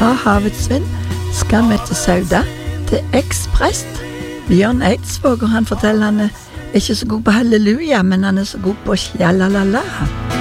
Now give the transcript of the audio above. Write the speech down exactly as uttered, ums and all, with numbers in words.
fra Havets Vind skal vi til Sauda, til eksprest Bjørn Eidsvåg, og han forteller han er ikke så god på halleluja, men han er så god på sjalalala.